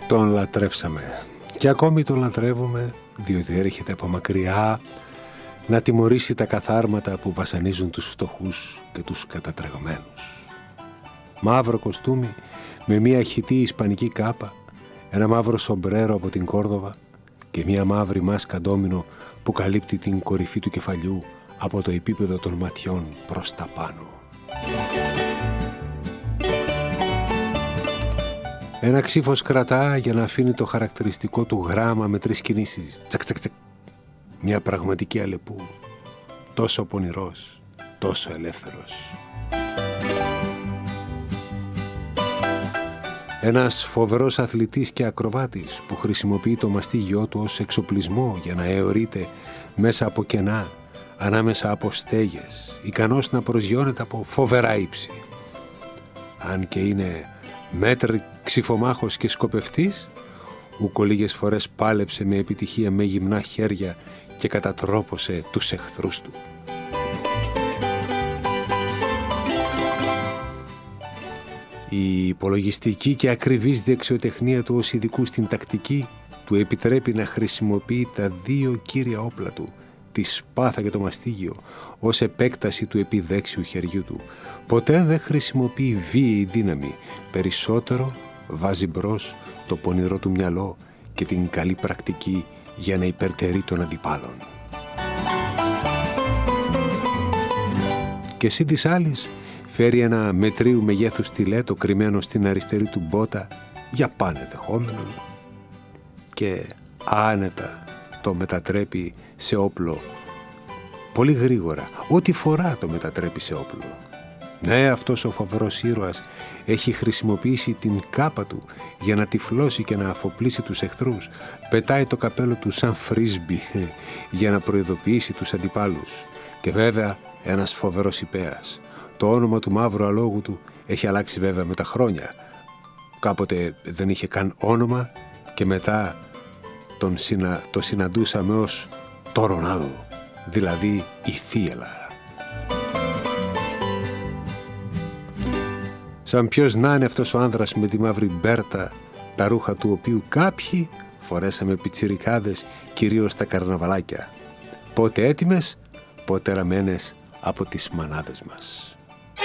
Τον λατρέψαμε και ακόμη τον λατρεύουμε, διότι έρχεται από μακριά να τιμωρήσει τα καθάρματα που βασανίζουν τους φτωχούς και τους κατατρεγμένους. Μαύρο κοστούμι με μια χυτή ισπανική κάπα, ένα μαύρο σομπρέρο από την Κόρδοβα και μια μαύρη μάσκα ντόμινο που καλύπτει την κορυφή του κεφαλιού από το επίπεδο των ματιών προς τα πάνω. Ένα ξύφος κρατά για να αφήνει το χαρακτηριστικό του γράμμα με 3 κινήσεις. Τσακ, τσακ, τσακ. Μια πραγματική Αλεπού. Τόσο πονηρός, τόσο ελεύθερος. Ένας φοβερός αθλητής και ακροβάτης που χρησιμοποιεί το μαστίγιό του ως εξοπλισμό για να αιωρείται μέσα από κενά, ανάμεσα από στέγες, ικανός να προσγειώνεται από φοβερά ύψη. Αν και είναι μέτρη ξυφομάχος και σκοπευτής, ούκο λίγες φορές πάλεψε με επιτυχία με γυμνά χέρια και κατατρόπωσε τους εχθρούς του. Η υπολογιστική και ακριβής δεξιοτεχνία του ως ειδικού στην τακτική του επιτρέπει να χρησιμοποιεί τα 2 κύρια όπλα του, τη σπάθα και το μαστίγιο, ως επέκταση του επιδέξιου χεριού του. Ποτέ δεν χρησιμοποιεί βίαιη δύναμη, περισσότερο βάζει μπρος το πονηρό του μυαλό και την καλή πρακτική για να υπερτερεί των αντιπάλων. Και εσύ της άλλης φέρει ένα μετρίου μεγέθους στιλέτο κρυμμένο στην αριστερή του μπότα για πάνε δεχόμενον και άνετα το μετατρέπει σε όπλο. Πολύ γρήγορα, ό,τι φορά το μετατρέπει σε όπλο. Ναι, αυτός ο φοβερός ήρωας έχει χρησιμοποιήσει την κάπα του για να τυφλώσει και να αφοπλίσει τους εχθρούς. Πετάει το καπέλο του σαν φρίσμπι για να προειδοποιήσει τους αντιπάλους. Και βέβαια ένας φοβερός υπέας. Το όνομα του μαύρου αλόγου του έχει αλλάξει βέβαια με τα χρόνια. Κάποτε δεν είχε καν όνομα και μετά το συναντούσαμε ως το Ρονάδο, δηλαδή η θύελα. Σαν ποιος να είναι αυτός ο άνδρας με τη μαύρη μπέρτα, τα ρούχα του οποίου κάποιοι φορέσαμε πιτσιρικάδες, κυρίως στα καρναβαλάκια. Πότε έτοιμες, πότε ραμμένες από τις μανάδες μας.